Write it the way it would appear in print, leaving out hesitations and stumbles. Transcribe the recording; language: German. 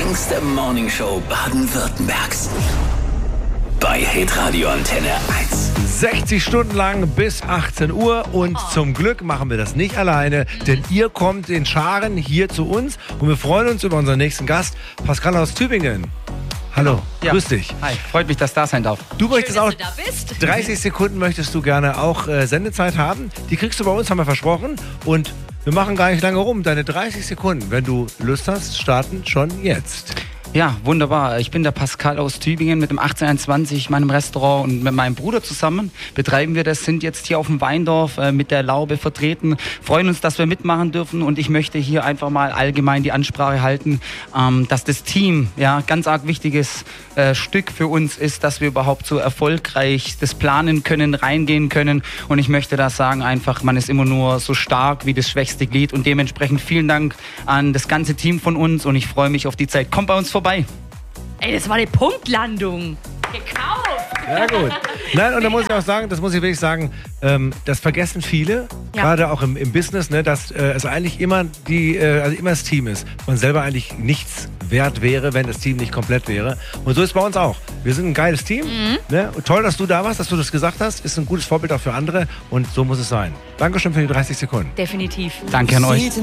längste Morningshow Baden-Württembergs. Bei Hitradio Antenne 1. 60 Stunden lang bis 18 Uhr und zum Glück machen wir das nicht alleine, denn ihr kommt in Scharen hier zu uns und wir freuen uns über unseren nächsten Gast, Pascal aus Tübingen. Hallo, ja. Grüß dich. Hi, freut mich, dass da sein darf. Du möchtest Schön, auch, dass du da bist. 30 Sekunden möchtest du gerne auch Sendezeit haben. Die kriegst du bei uns, haben wir versprochen. Und wir machen gar nicht lange rum. Deine 30 Sekunden, wenn du Lust hast, starten schon jetzt. Ja, wunderbar. Ich bin der Pascal aus Tübingen mit dem 1821, meinem Restaurant, und mit meinem Bruder zusammen betreiben wir das, sind jetzt hier auf dem Weindorf mit der Laube vertreten, freuen uns, dass wir mitmachen dürfen, und ich möchte hier einfach mal allgemein die Ansprache halten, dass das Team, ja, ganz arg wichtiges Stück für uns ist, dass wir überhaupt so erfolgreich das planen können, reingehen können, und ich möchte da sagen einfach, man ist immer nur so stark wie das schwächste Glied, und dementsprechend vielen Dank an das ganze Team von uns, und ich freue mich auf die Zeit. Kommt bei uns vorbei. Ey, das war eine Punktlandung. Gekauft. Ja gut. Nein, und da muss ich auch sagen, das muss ich wirklich sagen, das vergessen viele, gerade auch im Business, ne, dass es eigentlich immer immer das Team ist. Man selber eigentlich nichts wert wäre, wenn das Team nicht komplett wäre. Und so ist es bei uns auch. Wir sind ein geiles Team. Ne? Und toll, dass du da warst, dass du das gesagt hast. Ist ein gutes Vorbild auch für andere, und so muss es sein. Dankeschön für die 30 Sekunden. Definitiv. Danke an euch.